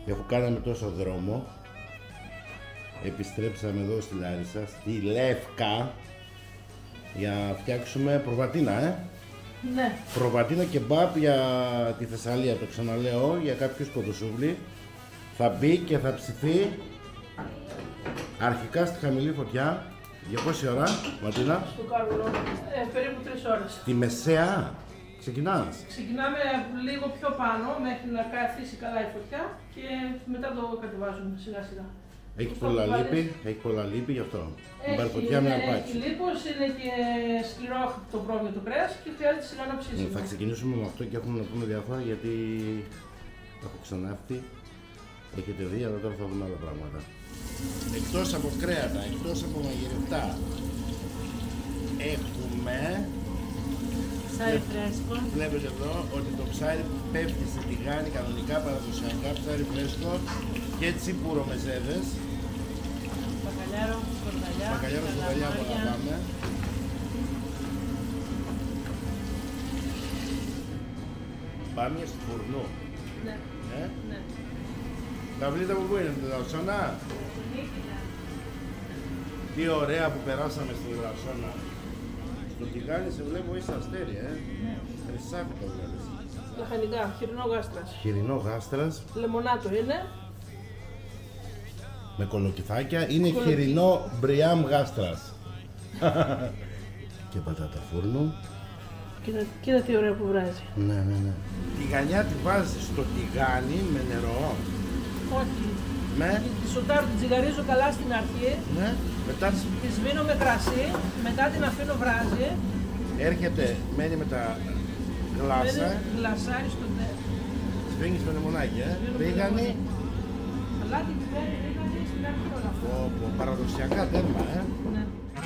Έχω κάναμε τόσο δρόμο. Επιστρέψαμε εδώ στη Λάρισα, στη Λεύκα, για να φτιάξουμε προβατίνα, Ναι. Προβατίνα κεμπάπ για τη Θεσσαλία, το ξαναλέω, για κάποιους κοντοσούβλοι. Θα μπει και θα ψηθεί αρχικά στη χαμηλή φωτιά. Για πόση ώρα, Ματίνα? Στο κάρβουνο, περίπου 3 ώρες. Τη μεσαία ξεκινάς. Ξεκινάμε λίγο πιο πάνω μέχρι να καθίσει καλά η φωτιά και μετά το κατεβάζουμε σιγά σιγά. Έχει πολλά λίπη γι' αυτό. Η παρφωτιά με αρπάξει. Έχει λίπος, είναι και σκληρό το πρόβιο το κρέας και χρειάζεται σιγά να ψήσει. Θα ξεκινήσουμε με αυτό και έχουμε να πούμε διάφορα γιατί έχω ξανάρθει. Έχετε δει, αλλά τώρα θα δούμε άλλα πράγματα. Εκτός από κρέατα, εκτός από μαγειρευτά, έχουμε... Ψάρι φρέσκο. Βλέπετε εδώ ότι το ψάρι πέφτει στη τηγάνη κανονικά, παραδοσιακά, ψάρι φρέσκο και τσίπουρο μεζέδες. Μπακαλιάρο, σκορδαλιά. Μπακαλιάρο, σκορδαλιά απολαμβάνουμε. Μπάμια στο φουρνό. Ναι. Ναι. Τα βλήτα από πού είναι, τη Λαοσόνα? Τι ωραία που περάσαμε στη Λαοσόνα. Στο τηγάνι σε βλέπω είσαι αστέρι, Χρυσάφι το βλέπεις. Λαχανικά, χοιρινό γάστρας. Χοιρινό γάστρας. Λεμονάτο είναι. Με κολοκυθάκια. Είναι χοιρινό μπριάμ γάστρας. Και πατάτα φούρνου. Κοίτα τι ωραία που βράζει. Ναι. Τηγανιά τη βάζεις στο τηγάνι με νερό. Όχι. Ναι. Τη σοτάρω, την τσιγαρίζω καλά στην αρχή. Ναι. Μετά Τη σβήνω με κρασί, μετά την αφήνω βράζει. έρχεται, μένει με τα γλάσα. Γλασάρι στο τέλος. Σβήνεις με λεμονάκι, ρίγανη. Αλλά την πιπέρι ρίγανη στην αρχή όλα αυτά. Παραδοσιακά τέρμα, Ναι.